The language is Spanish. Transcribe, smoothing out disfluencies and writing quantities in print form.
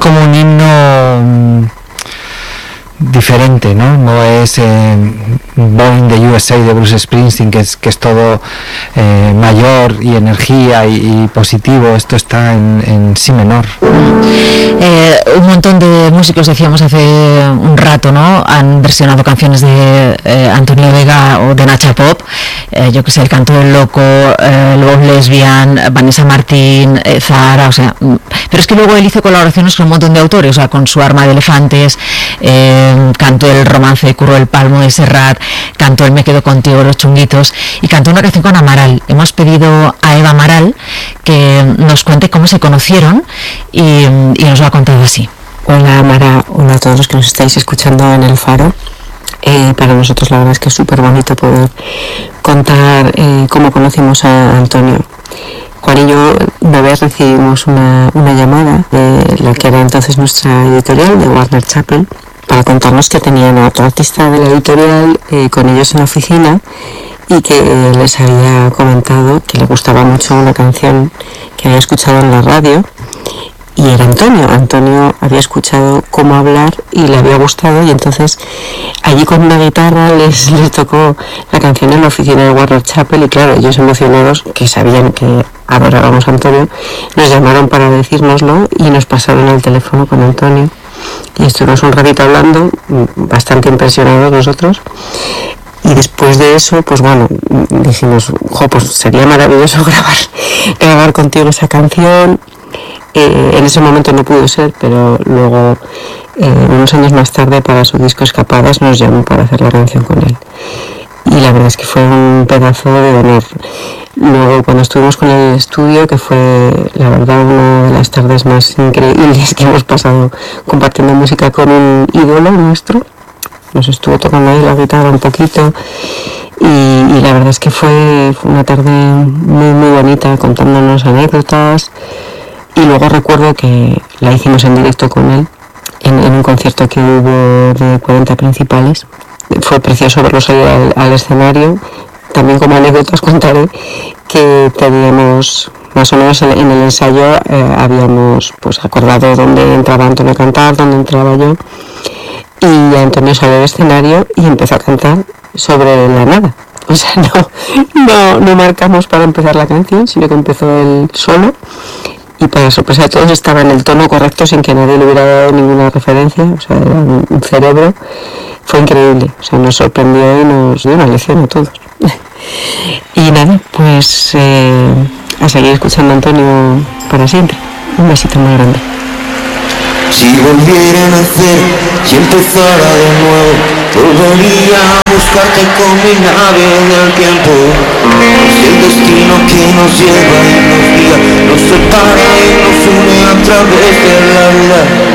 como un himno diferente, ¿no? No es Born in the USA de Bruce Springsteen, que es todo mayor y energía y positivo. Esto está en si menor. Un montón de músicos, decíamos hace un rato, ¿no? Han versionado canciones de Antonio Vega o de Nacha Pop. Yo que sé, El Canto del Loco, Love Lesbian, Vanessa Martín, Zahara, o sea, pero es que luego él hizo colaboraciones con un montón de autores, o sea, con Su Arma de Elefantes, cantó el romance de Curro del Palmo de Serrat, cantó el Me Quedo Contigo, Los Chunguitos, y cantó una canción con Amaral. Hemos pedido a Eva Amaral que nos cuente cómo se conocieron y nos lo ha contado así. Hola Mara, hola a todos los que nos estáis escuchando en El Faro. Para nosotros la verdad es que es súper bonito poder contar cómo conocimos a Antonio. Juan y yo una vez recibimos una llamada de la que era entonces nuestra editorial, de Warner Chappell, para contarnos que tenían a otro artista de la editorial con ellos en la oficina y que les había comentado que le gustaba mucho una canción que había escuchado en la radio. Y era Antonio. Antonio había escuchado Cómo Hablar y le había gustado, y entonces allí con una guitarra les tocó la canción en la oficina de Warner Chappell, y claro, ellos emocionados, que sabían que adorábamos a Antonio, nos llamaron para decírnoslo y nos pasaron el teléfono con Antonio. Y estuvimos un ratito hablando, bastante impresionados nosotros. Y después de eso, pues bueno, dijimos, pues sería maravilloso grabar contigo esa canción. En ese momento no pudo ser, pero luego, unos años más tarde, para su disco Escapadas, nos llamó para hacer la canción con él. Y la verdad es que fue un pedazo de honor. Luego, cuando estuvimos con el estudio, que fue, la verdad, una de las tardes más increíbles que hemos pasado compartiendo música con un ídolo nuestro, nos estuvo tocando ahí la guitarra un poquito, y la verdad es que fue una tarde muy, muy bonita, contándonos anécdotas. Y luego recuerdo que la hicimos en directo con él, en un concierto que hubo de 40 principales. Fue precioso verlo salir al escenario. También como anécdotas contaré que teníamos, más o menos en el ensayo, habíamos pues acordado dónde entraba Antonio a cantar, dónde entraba yo. Y Antonio salió al escenario y empezó a cantar sobre la nada. O sea, no marcamos para empezar la canción, sino que empezó él solo. Y para sorpresa de todos estaba en el tono correcto, sin que nadie le hubiera dado ninguna referencia. O sea, era un cerebro. Fue increíble. O sea, nos sorprendió y nos dio una lección a todos. Y nada, pues a seguir escuchando a Antonio para siempre. Un besito muy grande. Si volviera a nacer, si empezara de nuevo, volvería a buscarte con mi nave del tiempo. Es el destino que nos lleva y nos guía, nos separa y nos une a través de la vida.